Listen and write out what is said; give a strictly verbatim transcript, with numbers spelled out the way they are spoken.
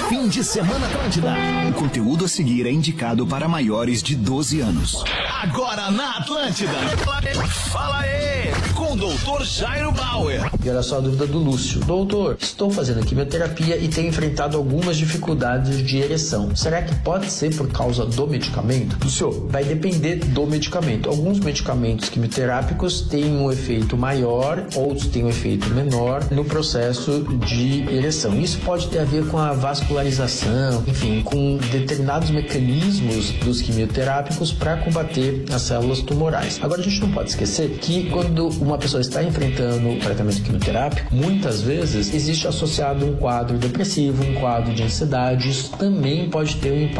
Fim de Semana Atlântida. O conteúdo a seguir é indicado para maiores de doze anos. Agora na Atlântida. Fala aí, com o doutor Jairo Bauer. E olha só a dúvida do Lúcio. Doutor, estou fazendo quimioterapia e tenho enfrentado algumas dificuldades de ereção. Será que pode ser por causa do medicamento? Lúcio, vai depender do medicamento. Alguns medicamentos quimioterápicos têm um efeito maior, outros têm um efeito menor no processo de ereção. Isso pode ter a ver com a vascularização, enfim, com determinados mecanismos dos quimioterápicos para combater as células tumorais. Agora, a gente não pode esquecer que quando uma pessoa está enfrentando o tratamento quimioterápico, muitas vezes existe associado um quadro depressivo, um quadro de ansiedade. Isso também pode ter um impacto